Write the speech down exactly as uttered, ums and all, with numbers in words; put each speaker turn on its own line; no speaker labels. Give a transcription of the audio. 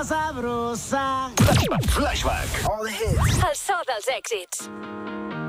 sabrosa.
Flashback.
All the hits.
El so dels èxits.